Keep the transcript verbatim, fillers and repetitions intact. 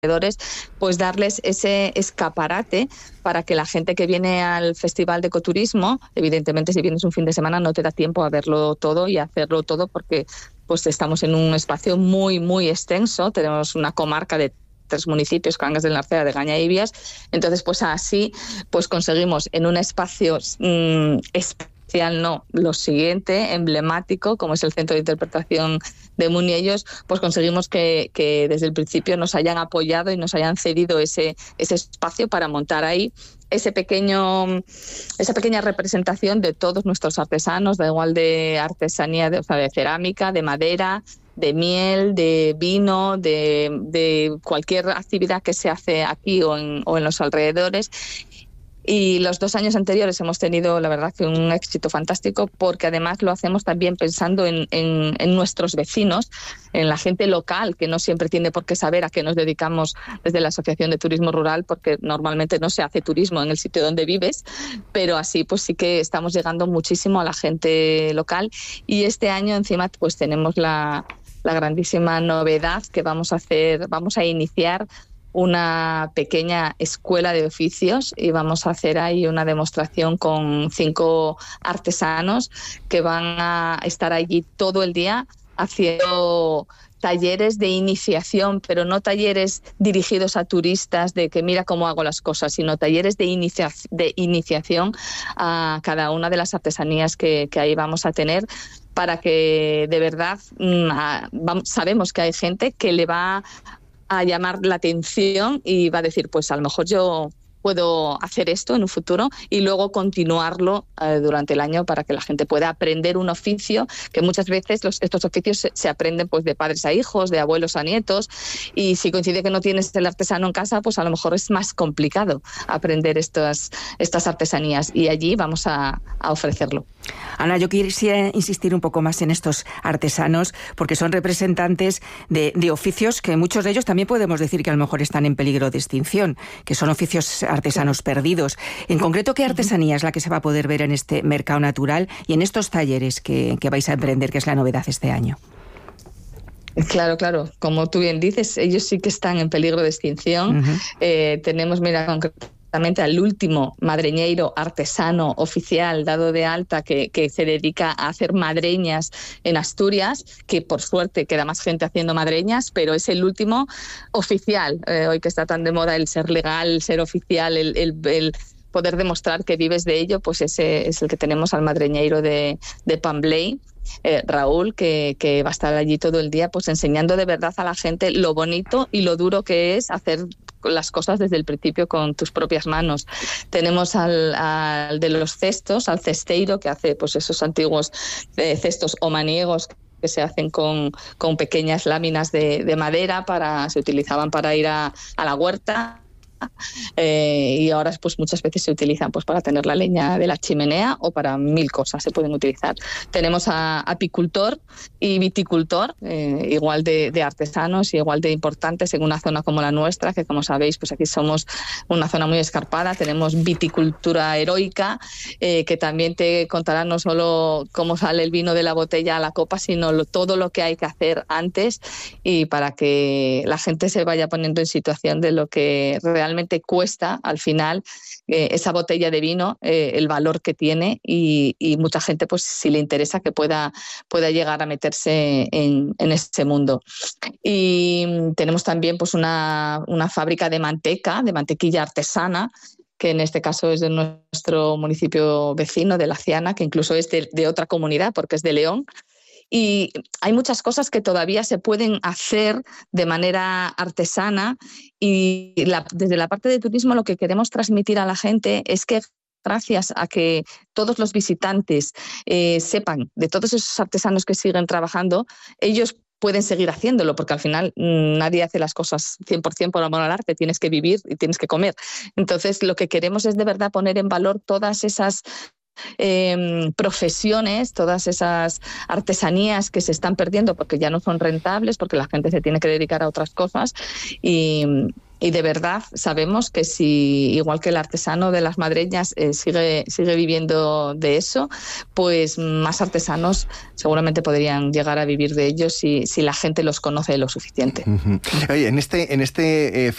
pues darles ese escaparate para que la gente que viene al Festival de Ecoturismo, evidentemente si vienes un fin de semana no te da tiempo a verlo todo y a hacerlo todo porque pues estamos en un espacio muy, muy extenso, tenemos una comarca de tres municipios, Cangas del Narcea, de Gaña y Vías, entonces pues así pues conseguimos en un espacio mmm, especial, no, lo siguiente, emblemático, como es el Centro de Interpretación de Muniellos, pues conseguimos que, que desde el principio nos hayan apoyado y nos hayan cedido ese, ese espacio para montar ahí ese pequeño, esa pequeña representación de todos nuestros artesanos, da igual de artesanía, de, o sea, de cerámica, de madera, de miel, de vino, de, de cualquier actividad que se hace aquí o en, o en los alrededores. Y los dos años anteriores hemos tenido, la verdad, que un éxito fantástico porque además lo hacemos también pensando en, en, en nuestros vecinos, en la gente local, que no siempre tiene por qué saber a qué nos dedicamos desde la Asociación de Turismo Rural, porque normalmente no se hace turismo en el sitio donde vives, pero así pues sí que estamos llegando muchísimo a la gente local. Y este año encima pues tenemos la, la grandísima novedad que vamos a hacer, vamos a iniciar una pequeña escuela de oficios y vamos a hacer ahí una demostración con cinco artesanos que van a estar allí todo el día haciendo talleres de iniciación, pero no talleres dirigidos a turistas de que mira cómo hago las cosas, sino talleres de, inicia- de iniciación a cada una de las artesanías que, que ahí vamos a tener, para que de verdad mmm, a, vamos, sabemos que hay gente que le va a llamar la atención y va a decir, pues a lo mejor yo puedo hacer esto en un futuro y luego continuarlo eh, durante el año para que la gente pueda aprender un oficio que muchas veces los, estos oficios se, se aprenden pues de padres a hijos, de abuelos a nietos, y si coincide que no tienes el artesano en casa, pues a lo mejor es más complicado aprender estas, estas artesanías y allí vamos a, a ofrecerlo. Ana, yo quisiera insistir un poco más en estos artesanos porque son representantes de, de oficios que muchos de ellos también podemos decir que a lo mejor están en peligro de extinción, que son oficios artesanos perdidos. En concreto, ¿qué artesanía es la que se va a poder ver en este mercado natural y en estos talleres que, que vais a emprender, que es la novedad este año? Claro, claro. Como tú bien dices, ellos sí que están en peligro de extinción. Uh-huh. Eh, tenemos, mira, concretamente al último madreñeiro artesano oficial dado de alta que, que se dedica a hacer madreñas en Asturias, que por suerte queda más gente haciendo madreñas, pero es el último oficial. Eh, hoy que está tan de moda el ser legal, el ser oficial, el, el, el poder demostrar que vives de ello, pues ese es el que tenemos al madreñeiro de, de Pambley. Eh, Raúl, que, que va a estar allí todo el día pues enseñando de verdad a la gente lo bonito y lo duro que es hacer las cosas desde el principio con tus propias manos. Tenemos al, al de los cestos, al cesteiro, que hace pues esos antiguos eh, cestos o maniegos que se hacen con, con pequeñas láminas de, de madera, para se utilizaban para ir a, a la huerta. Eh, y ahora pues muchas veces se utilizan pues para tener la leña de la chimenea o para mil cosas se pueden utilizar. Tenemos a apicultor y viticultor, eh, igual de, de artesanos y igual de importantes en una zona como la nuestra, que como sabéis pues aquí somos una zona muy escarpada. Tenemos viticultura heroica, eh, que también te contará no solo cómo sale el vino de la botella a la copa, sino lo, todo lo que hay que hacer antes, y para que la gente se vaya poniendo en situación de lo que realmente realmente cuesta al final eh, esa botella de vino, eh, el valor que tiene, y, y mucha gente pues si le interesa que pueda, pueda llegar a meterse en, en este mundo. Y tenemos también pues una, una fábrica de manteca, de mantequilla artesana, que en este caso es de nuestro municipio vecino, de La Ciana, que incluso es de, de otra comunidad porque es de León. Y hay muchas cosas que todavía se pueden hacer de manera artesana, y la, desde la parte de turismo lo que queremos transmitir a la gente es que gracias a que todos los visitantes eh, sepan de todos esos artesanos que siguen trabajando, ellos pueden seguir haciéndolo, porque al final mmm, nadie hace las cosas cien por ciento por amor al arte, tienes que vivir y tienes que comer. Entonces lo que queremos es de verdad poner en valor todas esas Eh, profesiones, todas esas artesanías que se están perdiendo porque ya no son rentables, porque la gente se tiene que dedicar a otras cosas, y, y de verdad sabemos que si igual que el artesano de las madreñas eh, sigue, sigue viviendo de eso, pues más artesanos seguramente podrían llegar a vivir de ellos si, si la gente los conoce lo suficiente. Uh-huh. Oye, en este, en este eh,